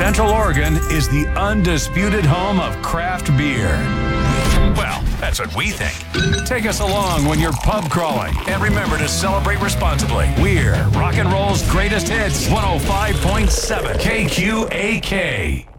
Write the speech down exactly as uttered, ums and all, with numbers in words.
Central Oregon is the undisputed home of craft beer. Well, that's what we think. Take us along when you're pub crawling. And remember to celebrate responsibly. We're rock and roll's greatest hits, one oh five point seven K Q A K.